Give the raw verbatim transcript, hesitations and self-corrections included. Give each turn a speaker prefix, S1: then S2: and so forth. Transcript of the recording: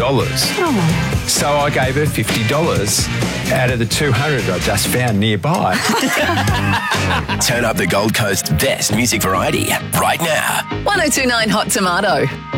S1: dollars.
S2: Oh.
S1: So I gave her fifty dollars out of the two hundred I just found nearby.
S3: Turn up the Gold Coast's best music variety right now.
S4: one oh two point nine Hot Tomato.